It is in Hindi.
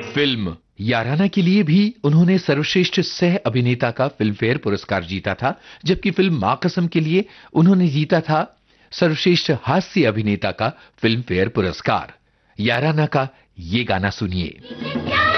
फिल्म याराना के लिए भी उन्होंने सर्वश्रेष्ठ सह अभिनेता का फिल्म फेयर पुरस्कार जीता था, जबकि फिल्म मां कसम के लिए उन्होंने जीता था सर्वश्रेष्ठ हास्य अभिनेता का फिल्म फेयर पुरस्कार। याराना का ये गाना सुनिए।